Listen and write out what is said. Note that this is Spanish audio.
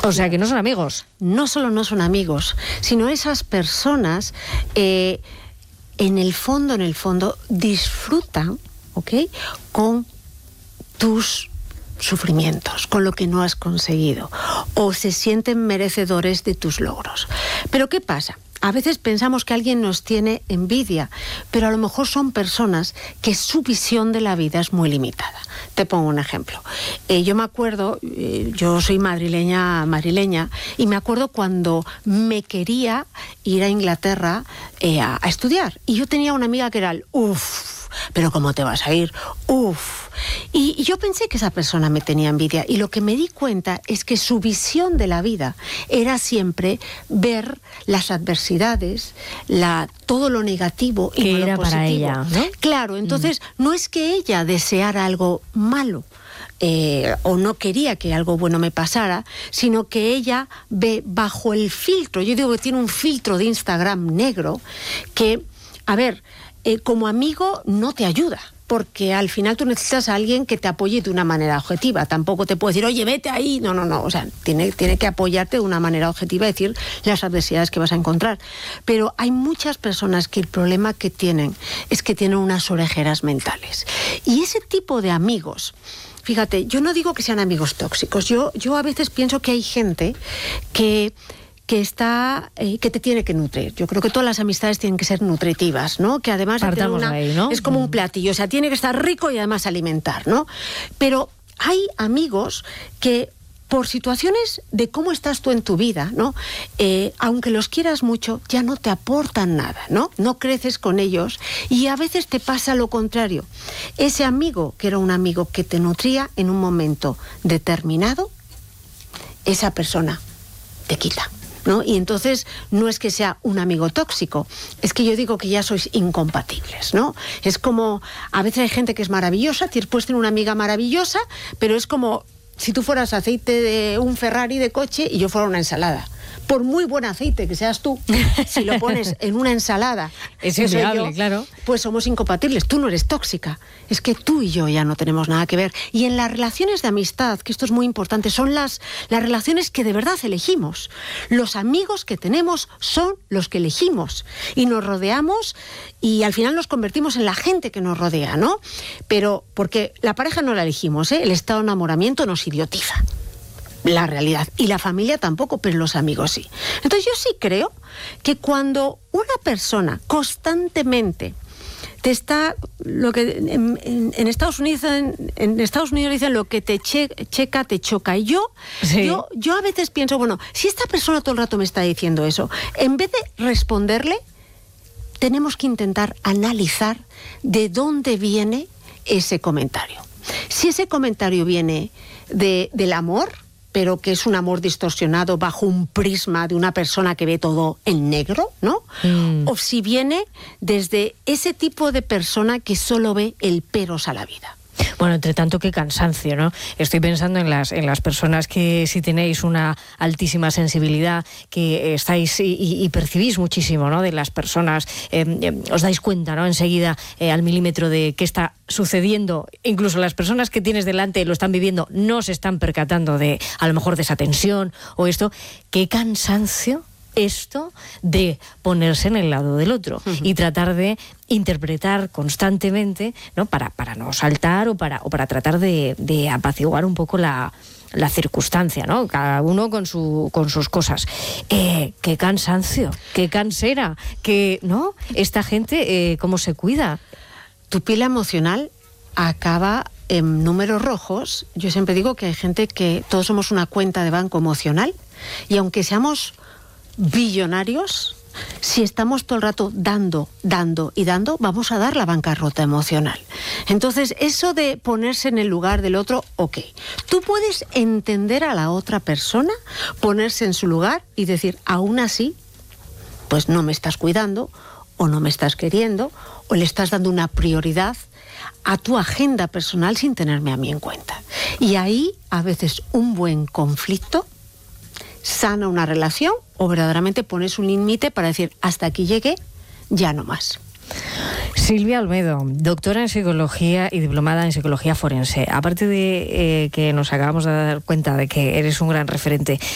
O sea, que no son amigos. No solo no son amigos, sino esas personas en el fondo disfrutan, ¿ok?, con tus sufrimientos, con lo que no has conseguido, o se sienten merecedores de tus logros. Pero ¿qué pasa? A veces pensamos que alguien nos tiene envidia, pero a lo mejor son personas que su visión de la vida es muy limitada. Te pongo un ejemplo. Yo me acuerdo, yo soy madrileña, y me acuerdo cuando me quería ir a Inglaterra a estudiar. Y yo tenía una amiga que era pero ¿cómo te vas a ir? Y yo pensé que esa persona me tenía envidia, y lo que me di cuenta es que su visión de la vida era siempre ver las adversidades, todo lo negativo y no lo positivo. Para ella, ¿no? Claro, entonces no es que ella deseara algo malo, o no quería que algo bueno me pasara, sino que ella ve bajo el filtro, yo digo que tiene un filtro de Instagram negro que, a ver, como amigo no te ayuda, porque al final tú necesitas a alguien que te apoye de una manera objetiva. Tampoco te puede decir, oye, vete ahí. No. O sea, tiene que apoyarte de una manera objetiva, decir las adversidades que vas a encontrar. Pero hay muchas personas que el problema que tienen es que tienen unas orejeras mentales. Y ese tipo de amigos, fíjate, yo no digo que sean amigos tóxicos. Yo a veces pienso que hay gente que te tiene que nutrir. Yo creo que todas las amistades tienen que ser nutritivas, ¿no? Que además de tener ahí, ¿no? Es como un platillo, o sea, tiene que estar rico y además alimentar, ¿no? Pero hay amigos que, por situaciones de cómo estás tú en tu vida, ¿no?, aunque los quieras mucho, ya no te aportan nada, ¿no? No creces con ellos, y a veces te pasa lo contrario. Ese amigo, que era un amigo que te nutría en un momento determinado, esa persona te quita, ¿no? Y entonces no es que sea un amigo tóxico, es que yo digo que ya sois incompatibles, ¿no? Es como, a veces hay gente que es maravillosa, puedes tener una amiga maravillosa, pero es como si tú fueras aceite de un Ferrari de coche y yo fuera una ensalada. Por muy buen aceite que seas tú, si lo pones en una ensalada, es inviable, claro, pues somos incompatibles. Tú no eres tóxica, es que tú y yo ya no tenemos nada que ver. Y en las relaciones de amistad, que esto es muy importante, son las relaciones que de verdad elegimos. Los amigos que tenemos son los que elegimos, y nos rodeamos, y al final nos convertimos en la gente que nos rodea, ¿no? Pero porque la pareja no la elegimos, ¿eh? El estado de enamoramiento nos idiotiza, la realidad, y la familia tampoco, pero los amigos sí. Entonces yo sí creo que cuando una persona constantemente te está, lo que en Estados Unidos dicen, lo que te checa te choca. Y yo a veces pienso, bueno, si esta persona todo el rato me está diciendo eso, en vez de responderle, tenemos que intentar analizar de dónde viene ese comentario. Si ese comentario viene del amor, pero que es un amor distorsionado bajo un prisma de una persona que ve todo en negro, ¿no? O si viene desde ese tipo de persona que solo ve el peros a la vida. Bueno, entre tanto, qué cansancio, ¿no? Estoy pensando en las personas que, si tenéis una altísima sensibilidad, que estáis y percibís muchísimo, ¿no?, de las personas, os dais cuenta, ¿no?, enseguida, al milímetro, de qué está sucediendo. Incluso las personas que tienes delante lo están viviendo, no se están percatando de, a lo mejor, de esa tensión o esto. Qué cansancio esto de ponerse en el lado del otro y tratar de interpretar constantemente, ¿no?, para no saltar o para tratar de apaciguar un poco la circunstancia, ¿no? Cada uno con sus cosas. Qué cansancio, qué cansera, ¿no? Esta gente, ¿cómo se cuida? Tu pila emocional acaba en números rojos. Yo siempre digo que hay gente que todos somos una cuenta de banco emocional, y aunque seamos billonarios, si estamos todo el rato dando y dando, vamos a dar la bancarrota emocional. Entonces, eso de ponerse en el lugar del otro, ok. Tú puedes entender a la otra persona, ponerse en su lugar y decir, aún así, pues no me estás cuidando, o no me estás queriendo, o le estás dando una prioridad a tu agenda personal sin tenerme a mí en cuenta. Y ahí, a veces, un buen conflicto sana una relación, o verdaderamente pones un límite para decir, hasta aquí llegué, ya no más. Silvia Olmedo, doctora en psicología y diplomada en psicología forense. Aparte de que nos acabamos de dar cuenta de que eres un gran referente